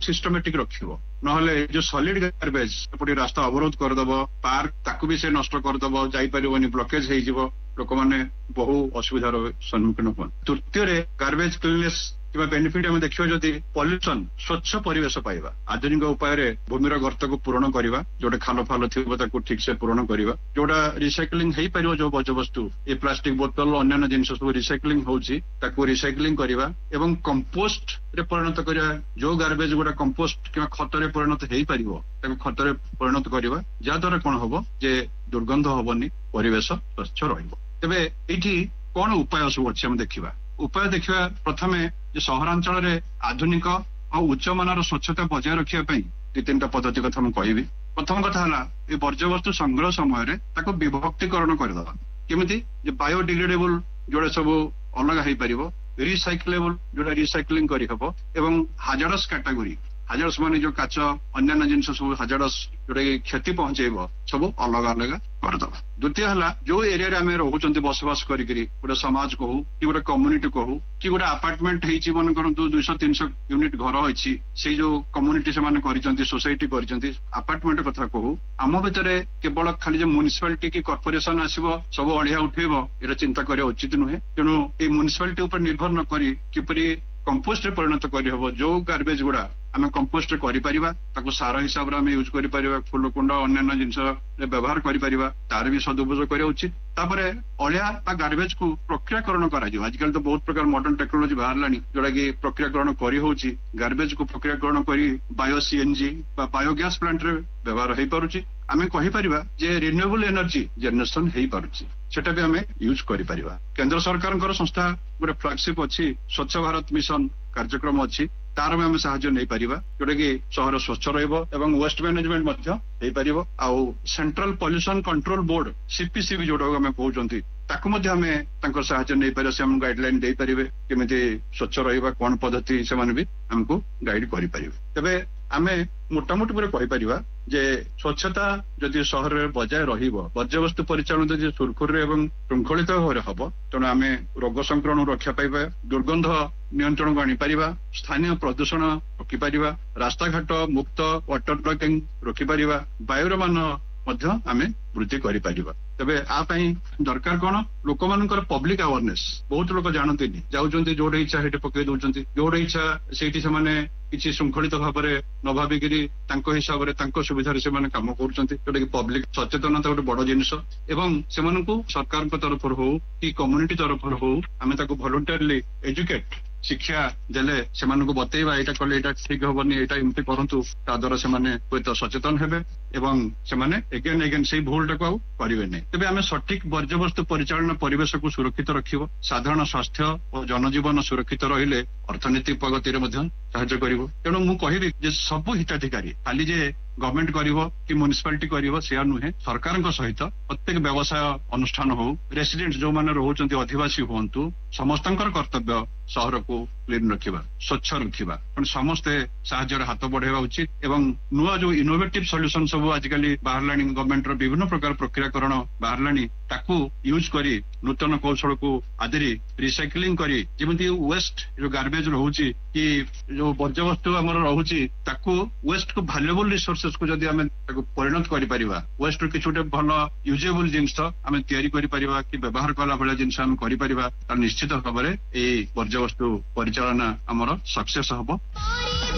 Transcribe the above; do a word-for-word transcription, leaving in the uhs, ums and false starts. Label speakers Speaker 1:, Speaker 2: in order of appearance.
Speaker 1: Systematic रखिबो नहले जो solid garbage एपटे रास्ता अवरोध करदब पार्क ताकू भी से नष्ट करदब जाई परिबोनी ब्लॉकेज हे जिवो लोक माने बहु असुविधार सम्मुखीन हुन। तृतीय गार्बेज क्लीननेस कि बेनिफिट आम देखिए जदि पल्यूशन स्वच्छ परिवेश पाइबा आधुनिक उपाय भूमिर गर्त को पूरण करवा जोटा खाल फाल थी ठीक से पूरण करवा जोटा रिसाइक्लिंग हो पार जो बर्ज्यवस्तु ये प्लास्टिक बोतल अन्य जिन सब रिसाइक्लिंग होची ताकू रिसाइक्लिंग करवा एवं कंपोस्ट रे परिणत करवा जो गार्बेज गुड़ा कंपोस्ट कि खत रे परिणत हो पार खत रे परिणत करवा जहाद्वारा कौन हम जे दुर्गंध हबनी परिवेश स्वच्छ रहिबो। तेबे एठी कौन उपाय सब अच्छे हम देखिबा उपाय देखिबा प्रथमे सहरांचल आधुनिक और उच्च मानर स्वच्छता बजाय रखिया दि तीन पद्धति कथा मुझे कहबी। प्रथम कथा है बर्ज्यवस्तु संग्रह समय विभक्तिकरण करदे केमिति बायोडिग्रेडेबल जोड़ा सब अलग हो पार रिसाइक्लेबल जोड़ा रिसाइक्लिंग करहब एवं हाजार्डस कैटेगोरी हाजार्डस माने जो काच अन्य जिन सब हाजार्डस जोटा क्षति पहुंचेब सब अलग अलग करदबा। द्वितीय है जो एरिया आम रोचे बसवास करी गोटे समाज कहू कि गोटे कम्युनिटी कहू कि गोटे अपार्टमेंट होती मन करतु दुईश तीन यूनिट घर अच्छी से जो कम्युनिटी से सोसाइटी अपार्टमेंट कथा कहू आम भितर केवल खाली जो म्युनिसिपालिटी कि कॉर्पोरेशन आसो सब अड़िया उठेब ये चिंता करवा उचित नुहे। तेणु ये म्युनिसिपालिटी उपर निर्भर न करी किपरि कंपोस्ट परिणत करहब जो गार्बेज गुड़ा आम कंपोस्ट कर सार हिसाब से यूज कर फूल कुंड अन्य जिन व्यवहार कर तार भी सदुपयोग करवा उचित। तापर अलिया गार्बेज को प्रक्रियाकरण कर आजकल तो बहुत प्रकार मॉडर्न टेक्नोलोजी बाहर जोटा कि प्रक्रियाकरण कर गार्बेज को प्रक्रियाकरण कर बायो सीएनजी बायोगैस प्लांट रे व्यवहार हो पारुछि। आमे कहि परिबा जे रिन्यूएबल एनर्जी जनरेशन हो पारुछि सेटा भी आमे यूज करि परिबा। केंद्र सरकार संस्था गोटे फ्लैगशिप अच्छी स्वच्छ भारत मिशन कार्यक्रम अच्छी तार में आम साहाय्य नहीं पारिबा जोटा कि सहर स्वच्छ रहिबो एवं वेस्ट मैनेजमेंट मध्य हो पारिबो। आउ central pollution control board CPCB जोटा आम कहते ताकू मध्य आमे तांकर साहाय्य नहीं पारे से हम गाइडलाइन दे पारिबे केमिति स्वच्छ रहिबा कोन पद्धति से माने भी हमको गाइड करि पारिबे। तबे आमे मोटामोटी पूरे कहि परिबा जे स्वच्छता जदि सहर में बजाय रहिबो बर्ज्यवस्तु परिचालन जदि सुरखुर एवं श्रृंखलित भाव हम तेणु आम रोग संक्रमण रक्षा पाइबा दुर्गंध नियंत्रण को आनीपर स्थानीय प्रदूषण रोकीपर रास्ताघाट मुक्त वाटर ब्लॉकिंग रोकीपर वायुर मान आम वृद्धि कर। तेबे आपाई दरकार कौन लोक मान पब्लिक अवेयरनेस बहुत लोग जानते जाऊँच जोड़े इच्छा से पकई दौरान जोड़े इच्छा से किसी श्रृंखलित भाव में न भाविकी हिसाब से सुविधा से कम कर पब्लिक सचेतनता गोटे बड़ जिनस एवं से सरकार तरफ हो कि कम्युनिटी तरफ हो आम वॉलंटियरली एजुकेट शिक्षा देले से बतेवा यहाँ कले यहाँ ठीक हेनी यहाँ एमती करूँ ताद्वारा से सचेतन हेबे एवं से एगेन एगेन से भूल टाक करेंगे नहीं। तेज आम सठिक बर्ज्यवस्तु परिचालन परिवेश को सुरक्षित रखिब साधारण स्वास्थ्य और जनजीवन सुरक्षित रहिले अर्थनैतिक प्रगति साहाय्य करिवो। तेणु मु कहिबी जे सब हिताधिकारी खाली जे गवर्नमेंट करिवो कि म्युनिसिपालिटी करिवो से नुहे सरकार सहित प्रत्येक व्यवसाय अनुष्ठान हो रेसिडेंट जो माने रहउचंती अधिवासी होंतु समस्तंकर कर्तव्य सहर को क्लीन रखिबा स्वच्छ रखिबा समस्ते साहाय्य हाथ बढ़ाइबा उचित एवं नुआ जो इनोवेटिव सॉल्यूशन सब आजिकली बाहरलानी गवर्नमेंट रो विभिन्न प्रकार प्रक्रियाकरण बाहरलानी ताकू यूज करी नूतन कौशल को आदि रिसाइक्लिंग करी जेमती वेस्ट जो गार्बेज रहउची कि जो बर्ज्यवस्तु आमर रहउची ताकू वेस्ट को वैल्यूएबल रिसोर्सेस को जदि आमे ताकू परिणत करि परिबा वेस्ट रो किछुटे भल यूजेबल जिंस आमे तयारी करि परिबा कि व्यवहार कला भला जिंस आमे करि परिबा तार निश्चित भाव में ए बर्ज्यवस्तु परिचालना आमर सक्सेस हबो।